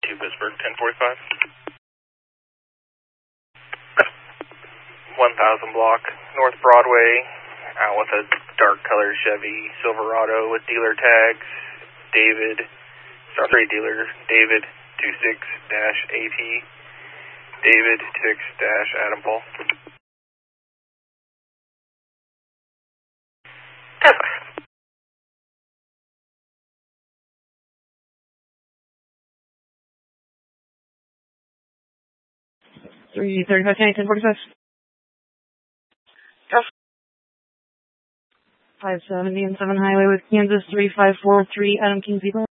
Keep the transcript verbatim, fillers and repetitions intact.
to Pittsburgh, ten forty-five. one thousand block, North Broadway, out with a dark colored Chevy Silverado with dealer tags, David, sorry, dealer, David twenty-six dash A P, David six dash Adam Paul. three thirty-five, ten forty-five. five seventy and seven Highway with Kansas three five four three, Adam King Zebra.